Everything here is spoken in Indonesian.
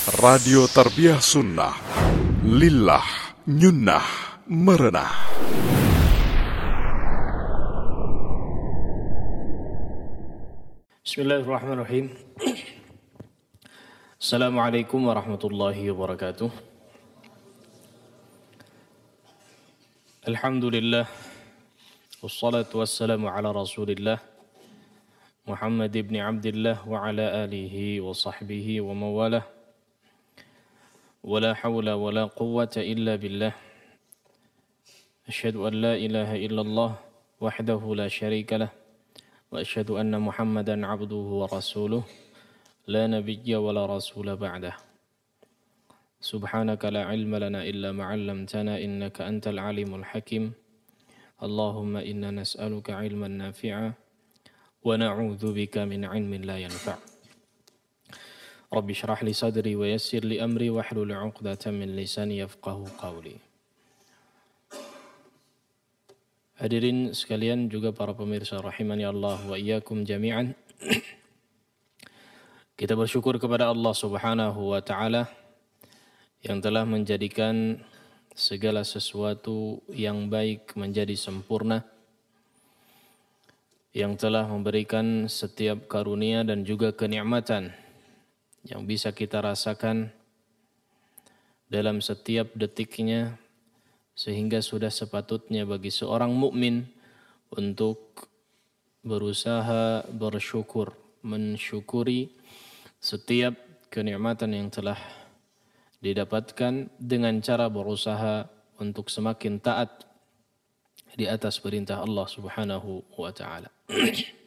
Radio Tarbiyah Sunnah, Lillah, Nyunnah, Merenah. Bismillahirrahmanirrahim. Assalamualaikum warahmatullahi wabarakatuh. Alhamdulillah, wassalatu wassalamu ala rasulillah Muhammad ibn Abdillah wa ala alihi wa sahbihi wa mawalah. Wala hawla wala quwwata illa billah. Asyhadu an la ilaha illallah wahdahu la syarika lah. Wa asyhadu anna Muhammadan abduhu wa rasuluh. La nabiyya wa la rasula ba'dah. Subhanaka la ilma lana illa ma 'allamtana innaka antal alimul hakim. Allahumma inna nas'aluka ilman nafi'a wa na'udzu bika min 'ilmin la yanfa'. Rabbi shrah li sadri wa yassir li amri wahlul 'uqdatam min lisani yafqahu qawli. Hadirin sekalian, juga para pemirsa rahimani Allah wa iyyakum jami'an. Kita bersyukur kepada Allah Subhanahu wa taala yang telah menjadikan segala sesuatu yang baik menjadi sempurna, yang telah memberikan setiap karunia dan juga kenikmatan yang bisa kita rasakan dalam setiap detiknya, sehingga sudah sepatutnya bagi seorang mukmin untuk berusaha bersyukur, mensyukuri setiap kenikmatan yang telah didapatkan dengan cara berusaha untuk semakin taat di atas perintah Allah Subhanahu wa taala.